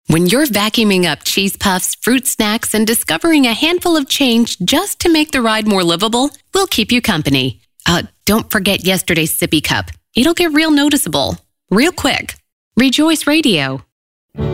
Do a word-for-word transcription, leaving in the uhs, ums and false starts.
When you're vacuuming up cheese puffs, fruit snacks, and discovering a handful of change just to make the ride more livable, we'll keep you company. Uh, don't forget yesterday's sippy cup. It'll get real noticeable, real quick. Rejoice Radio.